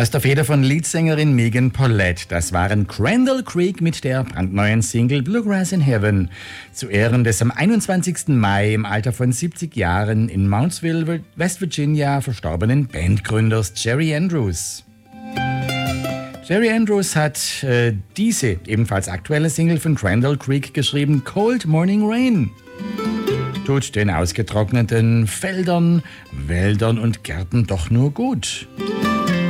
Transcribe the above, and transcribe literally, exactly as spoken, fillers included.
Aus der Feder von Leadsängerin Megan Paulette. Das waren Crandall Creek mit der brandneuen Single Bluegrass in Heaven. Zu Ehren des am einundzwanzigsten Mai im Alter von siebzig Jahren in Moundsville, West Virginia verstorbenen Bandgründers Jerry Andrews. Jerry Andrews hat äh, diese ebenfalls aktuelle Single von Crandall Creek geschrieben, Cold Morning Rain. Tut den ausgetrockneten Feldern, Wäldern und Gärten doch nur gut.